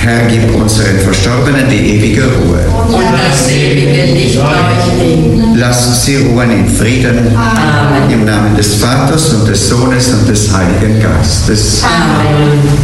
Herr, gib unseren Verstorbenen die ewige Ruhe. Und das ewige Licht leuchten. Lass sie ruhen in Frieden. Amen. Im Namen des Vaters und des Sohnes und des Heiligen Geistes. Amen.